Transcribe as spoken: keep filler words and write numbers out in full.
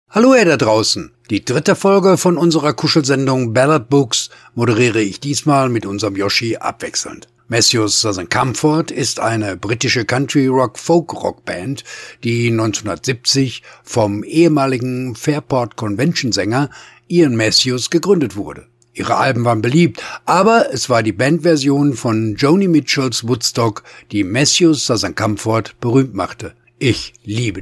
Hallo ihr da draußen. Die dritte Folge von unserer Kuschelsendung Ballad Books moderiere ich diesmal mit unserem Yoshi abwechselnd. Matthews Southern Comfort ist eine britische Country-Rock-Folk-Rock-Band, die neunzehnhundertsiebzig vom ehemaligen Fairport Convention-Sänger Ian Matthews gegründet wurde. Ihre Alben waren beliebt, aber es war die Bandversion von Joni Mitchells Woodstock, die Matthews Southern Comfort berühmt machte. Ich liebe